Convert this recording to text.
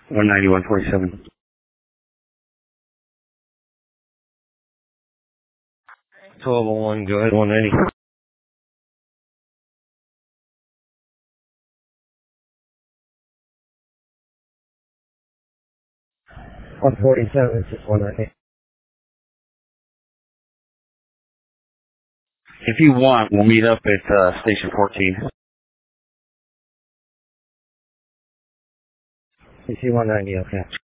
190, 147. 1201, go ahead, 190. 147, 190. If you want, we'll meet up at Station 14. CC 190, okay.